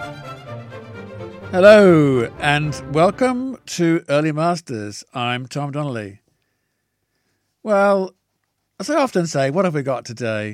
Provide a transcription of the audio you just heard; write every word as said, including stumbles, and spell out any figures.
Hello and welcome to Early Masters. I'm Tom Donnelly. Well, as I often say, what have we got today?